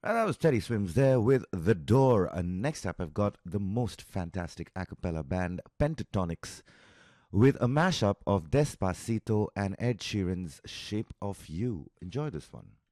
And that was Teddy Swims there with The Door. And next up, I've got the most fantastic a cappella band, Pentatonics, with a mashup of Despacito and Ed Sheeran's Shape of You. Enjoy this one.